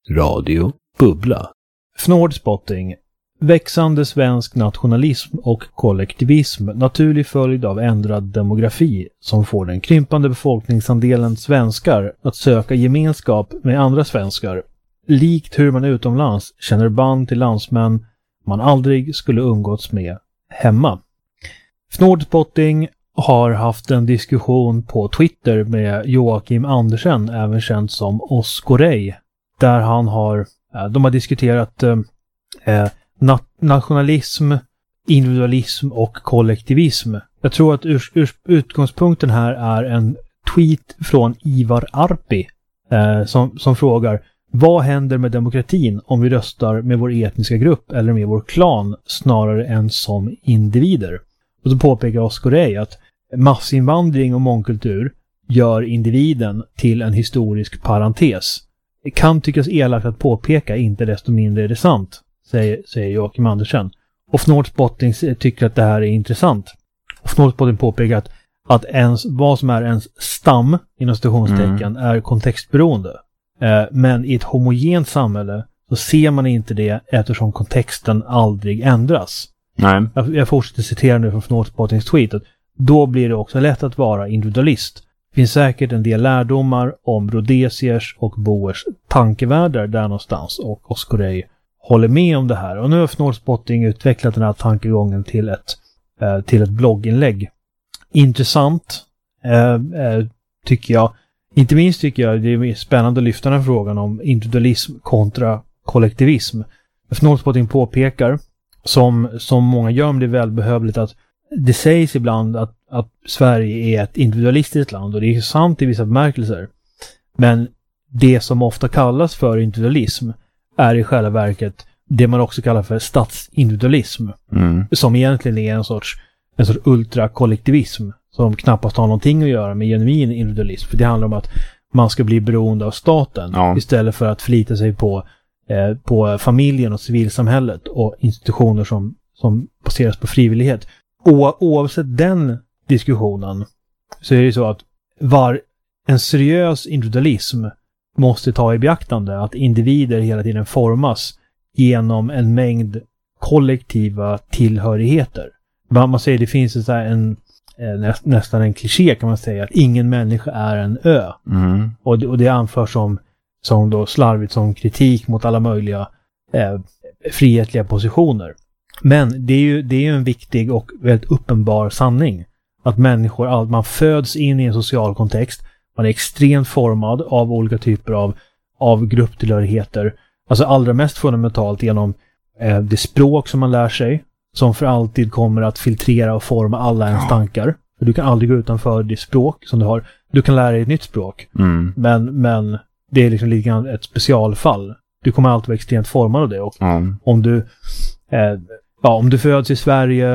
Radio Bubbla. Fnordspotting. Växande svensk nationalism och kollektivism, naturlig följd av ändrad demografi som får den krympande befolkningsandelen svenskar att söka gemenskap med andra svenskar, likt hur man utomlands känner band till landsmän man aldrig skulle umgåtts med hemma. Fnordspotting har haft en diskussion på Twitter med Joakim Andersen, även känd som Oscorey, där de har diskuterat nationalism, individualism och kollektivism. Jag tror att utgångspunkten här är en tweet från Ivar Arpi som frågar: vad händer med demokratin om vi röstar med vår etniska grupp eller med vår klan snarare än som individer? Och så påpekar Oscorey att massinvandring och mångkultur gör individen till en historisk parentes. Det kan tyckas elakt att påpeka, inte desto mindre är det sant, säger Joakim Andersen. Och Fnordspotting tycker att det här är intressant. Och Fnordspotting påpekar att vad som är ens stam inom citationstecken är kontextberoende. Men i ett homogent samhälle så ser man inte det eftersom kontexten aldrig ändras. Nej. Jag fortsätter citera nu från Fnordspoddings tweet att då blir det också lätt att vara individualist. Det finns säkert en del lärdomar om Rhodesiers och Boers tankevärldar där någonstans, och Oscorey håller med om det här. Och nu har Fnordspotting utvecklat den här tankegången till ett blogginlägg. Intressant tycker jag. Inte minst tycker jag det är spännande att lyfta den här frågan om individualism kontra kollektivism. Fnordspotting påpekar, som många gör, men det är välbehövligt, att det sägs ibland att Sverige är ett individualistiskt land, och det är sant i vissa bemärkelser. Men det som ofta kallas för individualism är i själva verket det man också kallar för statsindividualism. Som egentligen är en sorts ultrakollektivism som knappast har någonting att göra med genuin individualism. För det handlar om att man ska bli beroende av staten istället för att förlita sig på familjen och civilsamhället och institutioner som baseras på frivillighet. Oavsett den diskussionen så är det så att en seriös individualism måste ta i beaktande att individer hela tiden formas genom en mängd kollektiva tillhörigheter. Man säger, det finns nästan en kliché kan man säga, att ingen människa är en ö. Och det anförs som då slarvigt som kritik mot alla möjliga frihetliga positioner. Men det är ju en viktig och väldigt uppenbar sanning att man föds in i en social kontext. Man är extremt formad av olika typer av grupptillhörigheter. Alltså allra mest fundamentalt genom det språk som man lär sig, som för alltid kommer att filtrera och forma alla ens tankar. För du kan aldrig gå utanför det språk som du har. Du kan lära dig ett nytt språk. Men det är liksom lite grann ett specialfall. Du kommer alltid vara extremt formad av det. Och om du föds i Sverige